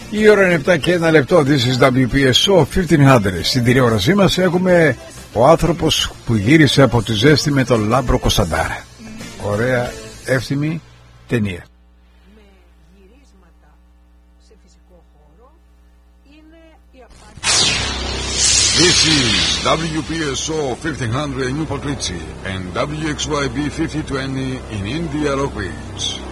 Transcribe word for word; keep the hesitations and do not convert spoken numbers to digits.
Η ώρα είναι επτά και ένα λεπτό. This is ντάμπλιου πι ες ο χίλια. Στην τηλεόρασή μας έχουμε ο άνθρωπος που γύρισε από τη ζέστη με τον Λάμπρο Κωνσταντάρα. Ωραία, εύθυμη ταινία. This is ντάμπλιου πι ες ο χίλια in Newport Richie and ντάμπλιου εξ γουάι μπι χίλια είκοσι in India Rock Beach.